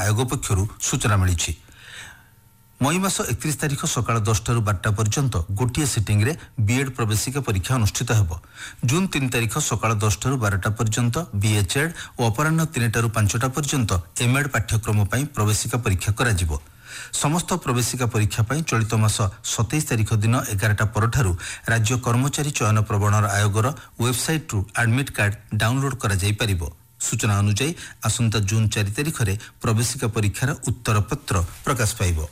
आयोग पक्षर सूचना मिली। मई मास 31 तारिख सकाळ 10 12 पर्यंत गोटे सिटिंग रे बीएड प्रवेशिका परीक्षा अनुष्ठित हेबो। जून 3 तारिख सकाळ 10 12 पर्यंत बीएचएड और अपराह्न 3 5 पर्यंत एमएड पाठ्यक्रम पई प्रवेशिका परीक्षा करा जिवो। समस्त प्रवेशिका परीक्षा पई चलित मास 27 तारिख दिन 11टा परठारु राज्य कर्मचारी चयन प्रवणर आयोगर वेबसाइट रु एडमिट कार्ड डाउनलोड करा जाई परिबो। सूचना अनुसार आसंता जून 4 तारिख रे प्रवेशिका परीक्षार उत्तर पत्र प्रकाश पाइबो।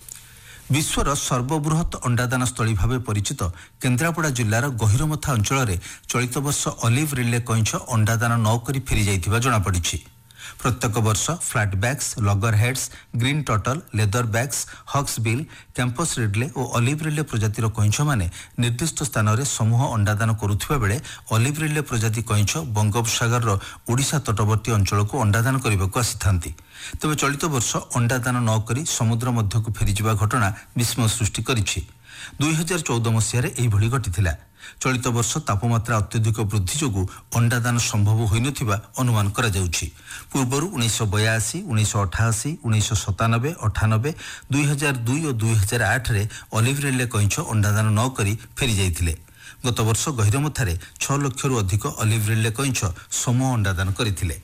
विश्वर सर्वबृहत अंडादान स्थली भाव परिचित केन्द्रापड़ा जिलार गहिरमथा अंचल चलित वर्ष ऑलिव रिले कईंछ अंडादान नकरी फेरी जाइथिबा जणा पड़िछि। प्रत्येक वर्ष flat bags, लगर heads, green turtle, leather bags, हक्स bill, campus Ridley और ऑलिव रिले प्रजातिर कईंछ माने निर्दिष्ट स्थान में समूह अंडादान करुथिबा बेले ऑलिव रिले प्रजाति कईंछ बंगोपसागर ओडिशा तटवर्ती अंचल को अंडादान करबाक आसीथांती। तेबे चलित वर्ष अंडादान न करी समुद्र मध्यकू फेरीजिबा घटना विस्मय सृष्टि करिछि। 2014 मसीह एही भली घटिथिला। चलित वर्ष तापमात्रा अत्यधिक वृद्धि जोगु अंडादान संभव होई नथिबा अनुमान करा जाउछि। पूर्वरु 1982, 1988, 1997, 98, 2002 और 2008 रे ऑलिव रिले कईंछ अंडादान न करी फेरी जाइथिले। गत वर्ष गहिरमथारे 6 लाख रु अधिक ऑलिव रिले कईंछ समूह अंडादान करिथिले।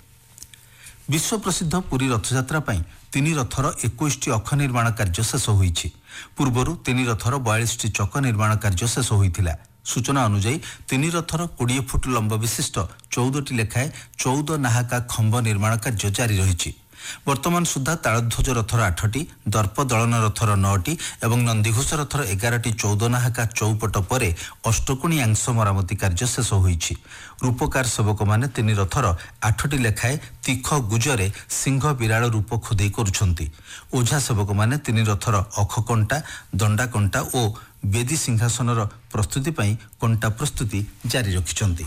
विश्व प्रसिद्ध पुरी रथयात्रा पई 3 रथर 21 अख निर्माण कार्य शेष होईछि। पूर्वरु 3 रथर 42 चक निर्माण कार्य शेष होईथिला। सूचना अनुसार 3 रथर 20 फुट लंब विशिष्ट 14 लेखाएं 14 नाहाका खंब निर्माण कार्य जारी रही। वर्तमान सुधा तालध्वज रथर 8टी, दर्प दलन रथर 9टी और नंदीघोष रथर 11टी 14 नाहाका चौपट पर अष्टकोणी अंश मरामती कार्य शेष होईछि। रूपकार सेवक माने 3 रथर 8टी लेखाएं तीख गुजरे सिंह बिराल रूप खोदे करुछंती। ओझा सेवक माने 3 रथर अखकंटा, दंडा कंटा और बेदी सिंहासनर प्रस्तुति पई कंटा प्रस्तुति जारी रखिछंती।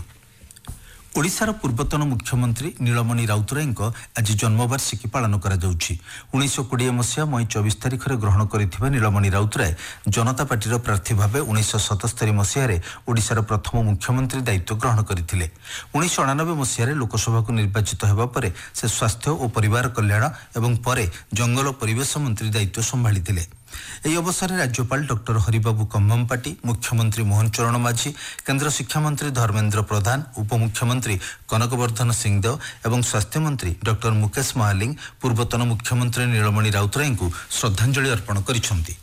ओडिशार पूर्वतन मुख्यमंत्री नीलमणि राउतरायଙ୍କ आज जन्मवार्षिकी पालन करा जाउछि। 1920 मसीहा मई 24 तारिख रे ग्रहण करिथिबा नीलमणि राउतराय जनता पार्टीर प्रार्थी भाबे 1977 मसीहा रे ओडिशार प्रथम मुख्यमंत्री दायित्व ग्रहण करथिले। 1999 मसीहा रे लोकसभा को निर्वाचित हेबा परे से स्वास्थ्य और परिवार कल्याण एवं परे जंगल परिवेश मंत्री दायित्व संभाळिथिले। एही अवसर में राज्यपाल डॉक्टर हरिबाबू कम्भमपाटी, मुख्यमंत्री मोहन चरण माझी, केंद्र शिक्षा मंत्री धर्मेंद्र प्रधान, उपमुख्यमंत्री कनकवर्धन सिंहदेव एवं स्वास्थ्य मंत्री डॉक्टर मुकेश महालिंग पूर्वतन मुख्यमंत्री नीलमणि राउतराय को श्रद्धांजलि अर्पण करिसेंती।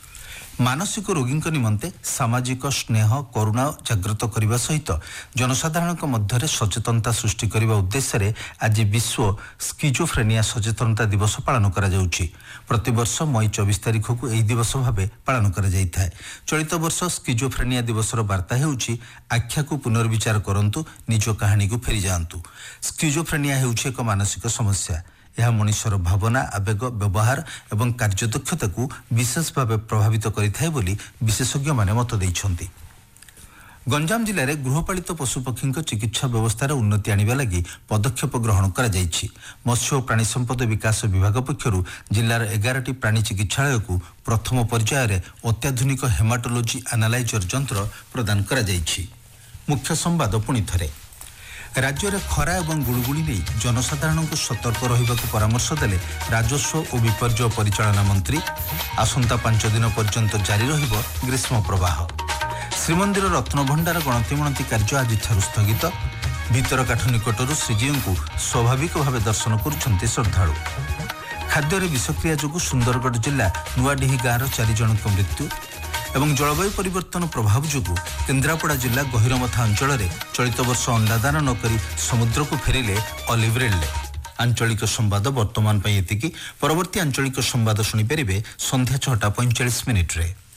मानसिक रोगी निमंते सामाजिक स्नेह करुणा जागृत करने सहित जनसाधारण मध्य सचेतनता सृष्टि करने उद्देश्य आज विश्व स्किजोफ्रेनिया सचेतनता दिवस पालन करा जाउछि। प्रतिवर्ष मई 24 तारिख को यह दिवस भाव पालन करा जाइଥାଏ। चलित वर्ष स्किजोफ्रेनिया दिवसर वार्ता हेउछि आख्या को पुनर्विचार करंतु, निज कहानी को फेरी जांतु। स्किजोफ्रेनिया हेउछि एक मानसिक समस्या। यह मनुष्यर भावना, आवेग, व्यवहार एवं कार्यदक्षता को विशेष भाव प्रभावित करिଥାଏ बोली विशेषज्ञ माने मत दैछंती। गंजाम जिले में गृहपालित पशुपक्षी चिकित्सा व्यवस्थार उन्नति आनिबा लागि पदक्षेप ग्रहण करा जाइछि। मत्स्य और प्राणी संपद विकास विभाग पक्षरु जिलार 11टी प्राणी चिकित्सालय को प्रथम पर्यायर अत्याधुनिक हेमाटोलॉजी एनालाइजर यंत्र प्रदान करा जाइछि। मुख्य संवाद पुणी थरे। राज्य में खरा और गुड़गुड़ी नहीं जनसाधारण को सतर्क रहा परामर्श देले राजस्व और विपर्यय परिचालना मंत्री। आसंता 5 दिन पर्यंत जारी रहिबो ग्रीष्म प्रवाह। श्रीमंदिर रत्नभंडार गणतिमणति कार्य आज स्थगित। भितरकाठ निकटर श्रीजीव को स्वाभाविक भाव दर्शन करुछंती श्रद्धालु। खाद्य विषक्रिया जो सुंदरगढ़ जिला नुआडीही गाँव 4 जनक मृत्यु एवं जलवायु परिवर्तन प्रभाव जो केन्द्रापड़ा जिला गहिरमथा अंचल में चलित वर्ष अंडादान नकरी समुद्र को फेरिले ऑलिव रिले। आंचलिक संवाद वर्तमान एतिकी। परवर्ती आंचलिक संवाद शुणिपारे संध्या 6:45 रे।